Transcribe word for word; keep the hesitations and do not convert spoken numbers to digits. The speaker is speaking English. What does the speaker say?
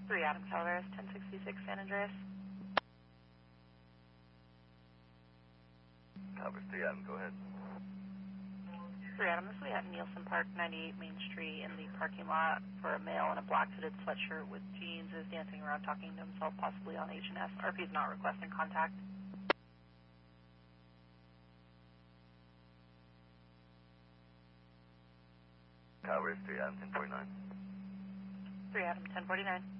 three Adam Calaveras, ten sixty-six San Andreas. Calaveras three Adam, go ahead. three Adam, this we have Nielsen Park, ninety-eight Main Street, in the parking lot for a male in a black fitted sweatshirt with jeans is dancing around talking to himself, possibly on H and S. R P is not requesting contact. Calaveras three Adam, ten forty-nine. three Adam, ten forty-nine.